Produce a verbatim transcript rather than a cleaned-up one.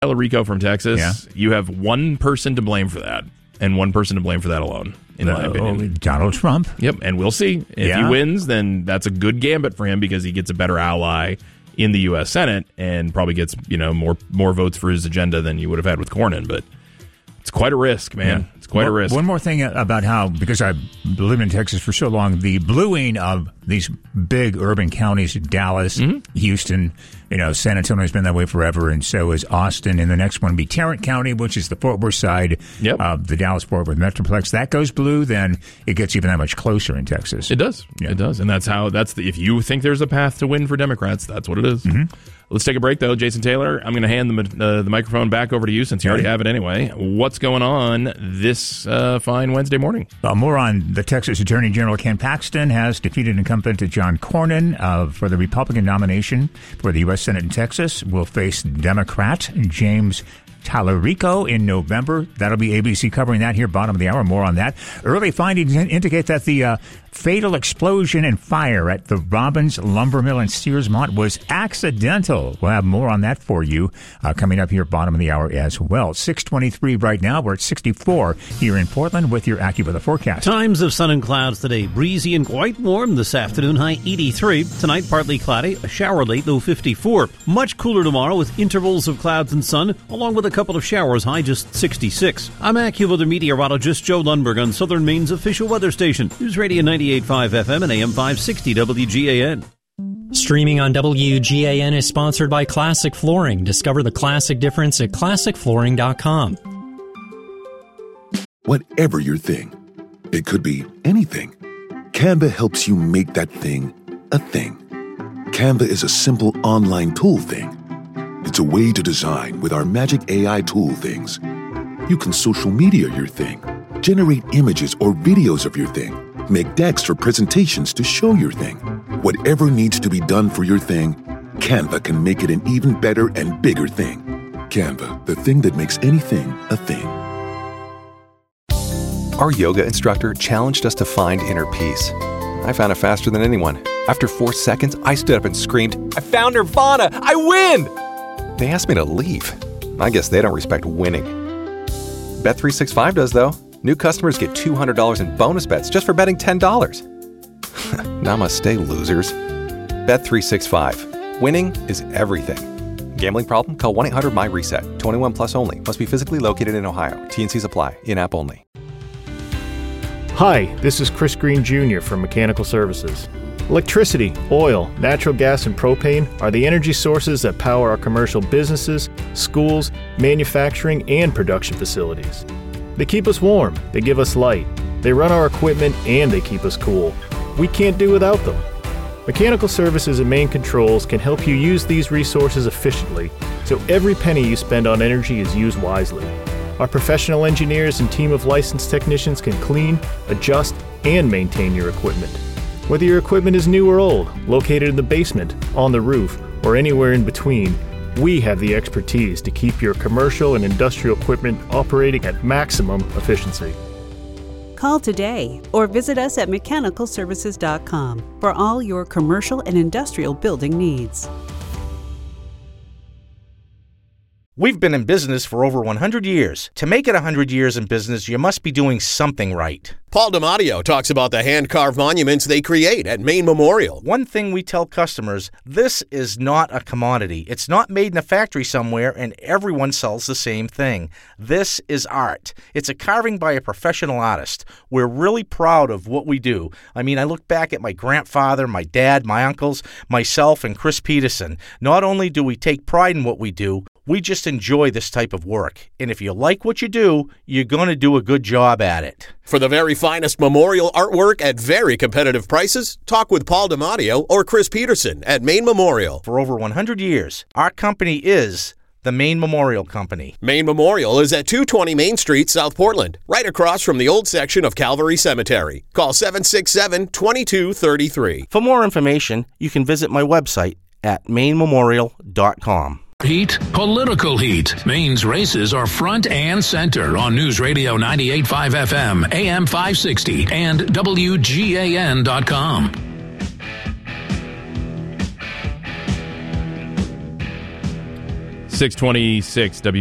Rico from Texas, Yeah. you have one person to blame for that, and one person to blame for that alone, in my Uh, opinion. Donald Trump. Yep, and we'll see. If Yeah. he wins, then that's a good gambit for him because he gets a better ally in the U S Senate and probably gets, you know, more more votes for his agenda than you would have had with Cornyn. But it's quite a risk, man. Yeah. It's quite one, a risk. One more thing about how, because I've lived in Texas for so long, the bluing of these big urban counties, Dallas, Mm-hmm. Houston, you know, San Antonio's been that way forever, and so is Austin. And the next one will be Tarrant County, which is the Fort Worth side Yep. of the Dallas-Fort Worth Metroplex. That goes blue, then it gets even that much closer in Texas. It does. Yeah. It does. And that's how, that's the, if you think there's a path to win for Democrats, that's what it is. Mm-hmm. Let's take a break, though. Jason Taylor, I'm going to hand the, uh, the microphone back over to you since you already have it anyway. What's going on this uh, fine Wednesday morning? Uh, more on the Texas Attorney General Ken Paxton has defeated incumbent John Cornyn uh, for the Republican nomination for the U S Senate in Texas. Will face Democrat James Tallarico in November. That'll be A B C covering that here, bottom of the hour. More on that. Early findings indicate that the uh, fatal explosion and fire at the Robbins Lumber Mill in Searsmont was accidental. We'll have more on that for you uh, coming up here, bottom of the hour as well. six twenty-three right now. We're at sixty-four here in Portland with your AccuWeather forecast. Times of sun and clouds today. Breezy and quite warm this afternoon, high eighty-three. Tonight, partly cloudy. A shower late, low fifty-four. Much cooler tomorrow with intervals of clouds and sun, along with a couple of showers, high just sixty-six. I'm AccuWeather meteorologist Joe Lundberg on Southern Maine's official weather station, News Radio ninety-eight point five F M and A M five sixty W G A N. Streaming on W G A N is sponsored by Classic Flooring. Discover the classic difference at classic flooring dot com. Whatever your thing, it could be anything. Canva helps you make that thing a thing. Canva is a simple online tool thing. It's a way to design with our magic A I tool things. You can social media your thing, generate images or videos of your thing, make decks or presentations to show your thing. Whatever needs to be done for your thing, Canva can make it an even better and bigger thing. Canva, the thing that makes anything a thing. Our yoga instructor challenged us to find inner peace. I found it faster than anyone. After four seconds, I stood up and screamed, "I found Nirvana! I win!" They asked me to leave. I guess they don't respect winning. Bet three sixty-five does, though. New customers get two hundred dollars in bonus bets just for betting ten dollars. Namaste, losers. Bet three sixty-five. Winning is everything. Gambling problem? Call one eight hundred M Y reset. twenty-one plus only. Must be physically located in Ohio. T and Cs apply. In-app only. Hi, this is Chris Green Junior from Mechanical Services. Electricity, oil, natural gas, and propane are the energy sources that power our commercial businesses, schools, manufacturing, and production facilities. They keep us warm, they give us light, they run our equipment, and they keep us cool. We can't do without them. Mechanical Services and Main Controls can help you use these resources efficiently, so every penny you spend on energy is used wisely. Our professional engineers and team of licensed technicians can clean, adjust, and maintain your equipment. Whether your equipment is new or old, located in the basement, on the roof, or anywhere in between, we have the expertise to keep your commercial and industrial equipment operating at maximum efficiency. Call today or visit us at mechanical services dot com for all your commercial and industrial building needs. We've been in business for over one hundred years. To make it one hundred years in business, you must be doing something right. Paul DiMatteo talks about the hand-carved monuments they create at Maine Memorial. One thing we tell customers, this is not a commodity. It's not made in a factory somewhere and everyone sells the same thing. This is art. It's a carving by a professional artist. We're really proud of what we do. I mean, I look back at my grandfather, my dad, my uncles, myself, and Chris Peterson. Not only do we take pride in what we do, we just enjoy this type of work. And if you like what you do, you're going to do a good job at it. For the very finest memorial artwork at very competitive prices, talk with Paul DiMatteo or Chris Peterson at Maine Memorial. For over one hundred years, our company is the Maine Memorial Company. Maine Memorial is at two twenty Main Street, South Portland, right across from the old section of Calvary Cemetery. Call seven six seven, two two three three. For more information, you can visit my website at maine memorial dot com. Heat, political heat. Maine's races are front and center on News Radio ninety-eight point five F M, A M five sixty, and W G A N dot com. six twenty-six W